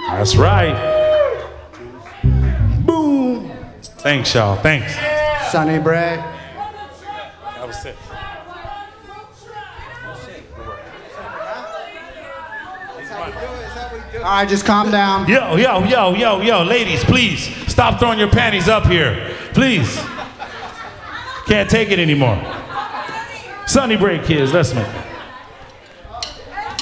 That's right. Boom. Thanks, y'all. Thanks. Sonny Bray. That was it. All right, just calm down. Yo, ladies, please stop throwing your panties up here. Please. Can't take it anymore. Sonny Bray kids, let's make it.